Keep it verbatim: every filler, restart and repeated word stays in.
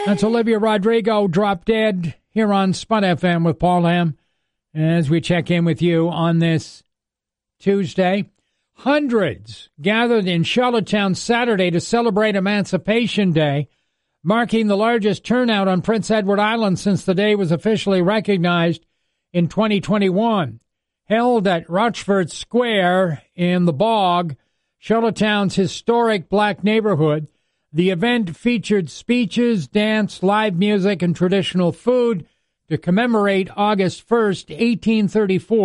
That's Olivia Rodrigo, Drop Dead, here on Spud F M with Paul Lamb. As we check in with you on this Tuesday, hundreds gathered in Charlottetown Saturday to celebrate Emancipation Day, marking the largest turnout on Prince Edward Island since the day was officially recognized in twenty twenty-one. Held at Rochford Square in the Bog, Charlottetown's historic black neighborhood, the event featured speeches, dance, live music, and traditional food to commemorate August first, eighteen thirty-four.